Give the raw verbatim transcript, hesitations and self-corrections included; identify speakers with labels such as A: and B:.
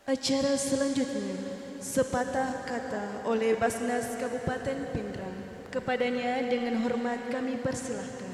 A: Acara selanjutnya, sepatah kata oleh Basnas Kabupaten Pindrang. Kepadanya dengan hormat kami persilahkan.